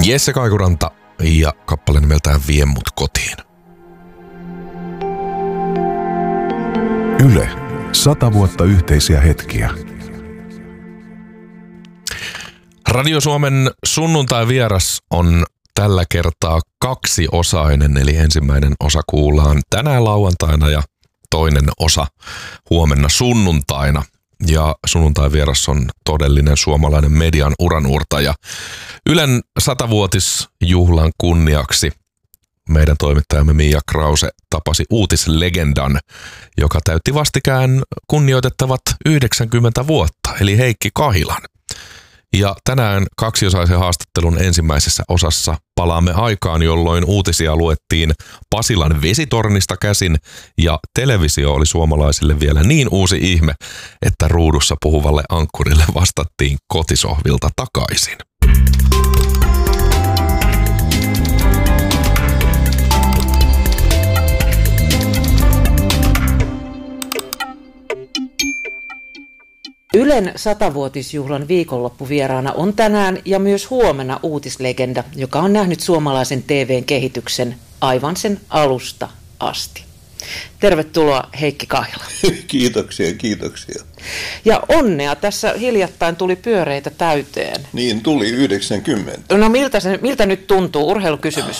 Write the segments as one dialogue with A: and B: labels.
A: Jesse Kaikuranta ja kappale nimeltään Vie mut kotiin.
B: Yle. 100 vuotta yhteisiä hetkiä.
A: Radio Suomen sunnuntai-vieras on tällä kertaa kaksiosainen, eli ensimmäinen osa kuullaan tänään lauantaina ja toinen osa huomenna sunnuntaina. Ja sunnuntai-vieras on todellinen suomalainen median uranuurtaja. Ylen 100-vuotisjuhlan kunniaksi meidän toimittajamme Mia Krause tapasi uutislegendan, joka täytti vastikään kunnioitettavat 90 vuotta, eli Heikki Kahilan. Ja tänään kaksiosaisen haastattelun ensimmäisessä osassa palaamme aikaan, jolloin uutisia luettiin Pasilan vesitornista käsin ja televisio oli suomalaisille vielä niin uusi ihme, että ruudussa puhuvalle ankkurille vastattiin kotisohvilta takaisin.
C: Ylen 100-vuotisjuhlan viikonloppuvieraana on tänään ja myös huomenna uutislegenda, joka on nähnyt suomalaisen TV:n kehityksen aivan sen alusta asti. Tervetuloa Heikki Kahila.
D: Kiitoksia.
C: Ja onnea, tässä hiljattain tuli pyöreitä täyteen.
D: Niin, tuli 90.
C: No miltä nyt tuntuu? Urheilukysymys.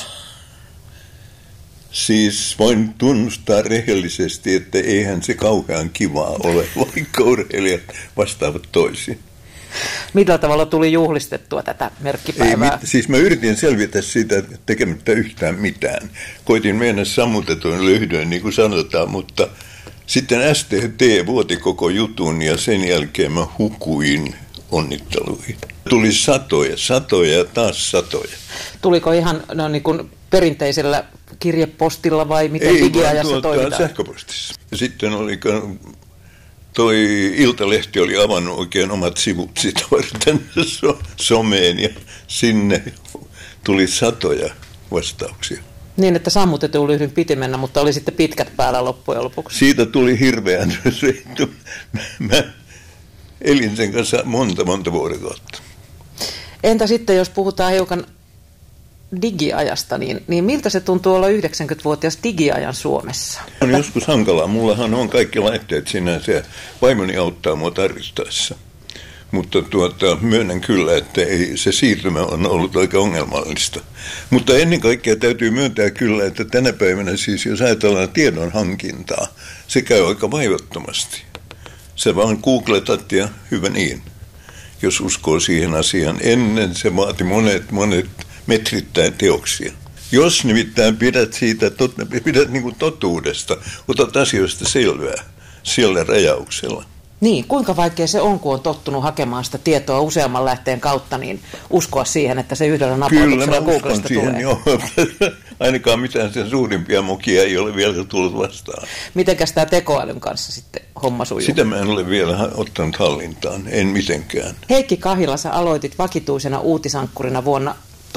D: Siis voin tunnustaa rehellisesti, että eihän se kauhean kivaa ole, vaikka urheilijat vastaavat toisiin.
C: Millä tavalla tuli juhlistettua tätä merkkipäivää?
D: Siis mä yritin selvitä siitä tekemättä yhtään mitään. Koitin mennä sammutetuin löydyin, niin kuin sanotaan, mutta sitten STT vuoti koko jutun ja sen jälkeen mä hukuin onnitteluihin. Tuli satoja ja taas satoja.
C: Tuliko ihan niin kuin perinteisellä kirjepostilla vai miten digiajassa toimitaan?
D: Sähköpostissa. Ja sitten oli toi Iltalehti oli avannut oikein omat sivut sitä varten someen ja sinne tuli satoja vastauksia.
C: Niin, että sammutetun lyhdyn piti mennä, mutta oli sitten pitkät päällä loppujen lopuksi.
D: Siitä tuli hirveän reittu. Mä elin sen kanssa monta vuorokautta.
C: Entä sitten, jos puhutaan hiukan digiajasta, niin miltä se tuntuu olla 90-vuotias digiajan Suomessa?
D: On joskus hankalaa. Mullahan on kaikki laitteet sinänsä ja vaimoni auttaa mua tarvittaessa. Mutta myönnän kyllä, että se siirtymä on ollut aika ongelmallista. Mutta ennen kaikkea täytyy myöntää kyllä, että tänä päivänä siis jos ajatellaan tiedon hankintaa, se käy aika vaivattomasti. Se vaan googletat ja hyvä niin, jos uskoo siihen asiaan. Ennen se vaati monet metrittäin teoksia. Jos nimittäin pidät niin kuin totuudesta, otat asioista selvää siellä rajauksella.
C: Niin, kuinka vaikea se on, kun on tottunut hakemaan sitä tietoa useamman lähteen kautta, niin uskoa siihen, että se yhdellä napautuksella Googlesta tulee?
D: Kyllä, mä uskon siihen, joo. Ainakaan mitään sen suurimpia mokia ei ole vielä tullut vastaan.
C: Mitenkäs tämä tekoälyn kanssa sitten homma sujuu?
D: Sitä mä en ole vielä ottanut hallintaan, en mitenkään.
C: Heikki Kahila, sä aloitit vakituisena uutisankkurina vuonna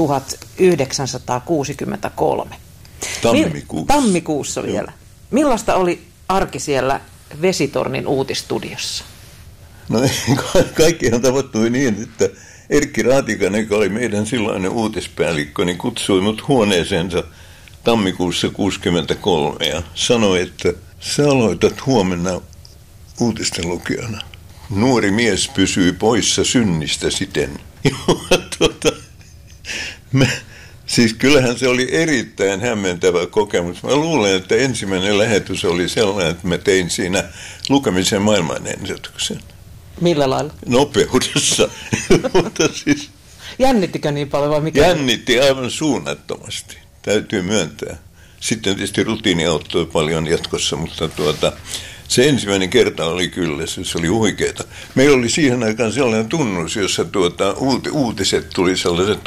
C: 1963. Tammikuussa vielä. Millaista oli arki siellä Vesitornin uutistudiossa?
D: No kaikkihan tapahtui niin, että Erkki Raatikainen, joka oli meidän silloinen uutispäällikkö, niin kutsui mut huoneeseensa tammikuussa 1963 ja sanoi, että sä aloitat huomenna uutisten lukijana. Nuori mies pysyy poissa synnistä siten. Siis kyllähän se oli erittäin hämmentävä kokemus. Mä luulen, että ensimmäinen lähetys oli sellainen, että mä tein siinä lukemisen maailmanennätyksen.
C: Millä lailla?
D: Nopeudessa. Mutta siis,
C: jännittikö niin paljon vai mikä?
D: Jännitti aivan suunnattomasti, täytyy myöntää. Sitten tietysti rutiini auttoi paljon jatkossa, mutta se ensimmäinen kerta oli kyllä, se oli huikeeta. Meillä oli siihen aikaan sellainen tunnus, jossa uutiset tuli sellaiset